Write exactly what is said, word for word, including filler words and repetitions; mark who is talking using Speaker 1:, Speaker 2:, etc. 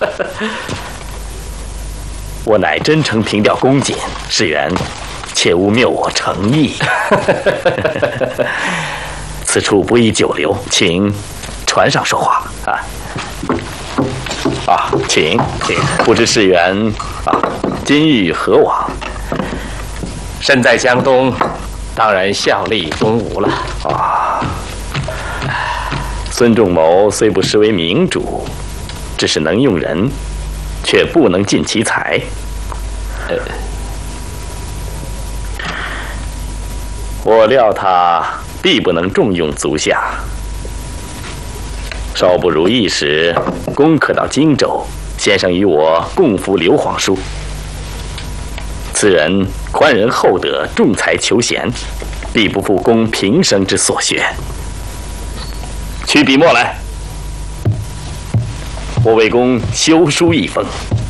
Speaker 1: 我乃真诚凭吊恭谨，世元切勿谬我诚意。此处不宜久留，请船上说话啊。啊，请请，不知世元啊，今欲何往？
Speaker 2: 身在江东，当然效力东吴了。
Speaker 1: 啊，孙仲谋虽不失为明主，只是能用人，却不能尽其才。呃，我料他必不能重用足下。稍不如意时，攻克到荆州，先生与我共扶刘皇叔。此人宽仁厚德，重才求贤，必不负公平生之所学。取笔墨来，我为公修书一封。